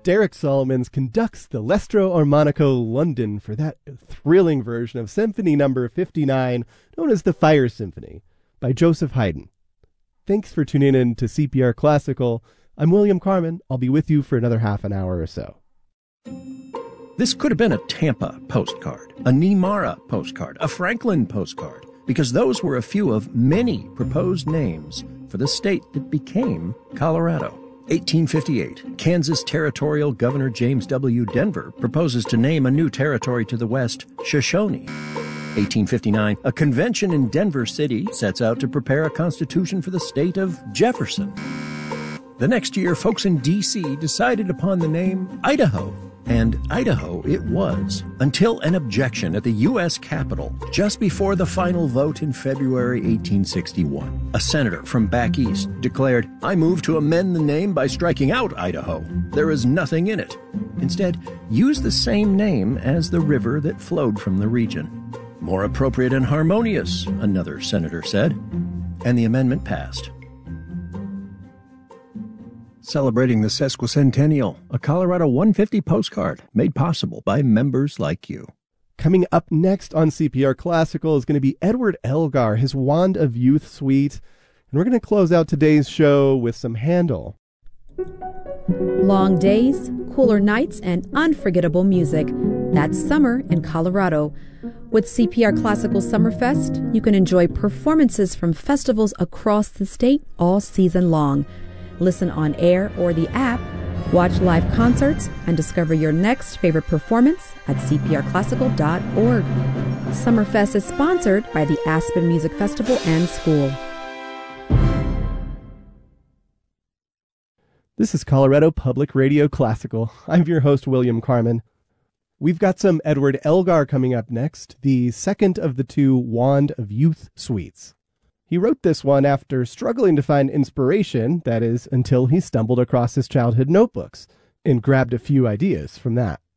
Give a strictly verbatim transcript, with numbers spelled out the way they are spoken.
Derek Solomons conducts the Lestro Armonico London for that thrilling version of Symphony Number fifty-nine, known as the Fire Symphony, by Joseph Haydn. Thanks for tuning in to C P R Classical. I'm William Carmen. I'll be with you for another half an hour or so. This could have been a Tampa postcard, a Nimara postcard, a Franklin postcard, because those were a few of many proposed names for the state that became Colorado. eighteen fifty-eight, Kansas Territorial Governor James W. Denver proposes to name a new territory to the west, Shoshone. eighteen fifty-nine, a convention in Denver City sets out to prepare a constitution for the state of Jefferson. The next year, folks in D C decided upon the name Idaho. And Idaho it was, until an objection at the U S Capitol just before the final vote in February eighteen sixty-one. A senator from back east declared, "I move to amend the name by striking out Idaho. There is nothing in it. Instead, use the same name as the river that flowed from the region. More appropriate and harmonious," another senator said. And the amendment passed. Celebrating the sesquicentennial, a Colorado one fifty postcard made possible by members like you. Coming up next on C P R Classical is going to be Edward Elgar, his Wand of Youth Suite. And we're going to close out today's show with some Handel. Long days, cooler nights, and unforgettable music. That's summer in Colorado. With C P R Classical Summerfest, you can enjoy performances from festivals across the state all season long. Listen on air or the app, watch live concerts, and discover your next favorite performance at c p r classical dot org. Summerfest is sponsored by the Aspen Music Festival and School. This is Colorado Public Radio Classical. I'm your host, William Carmen. We've got some Edward Elgar coming up next, the second of the two Wand of Youth suites. He wrote this one after struggling to find inspiration, that is, until he stumbled across his childhood notebooks and grabbed a few ideas from that.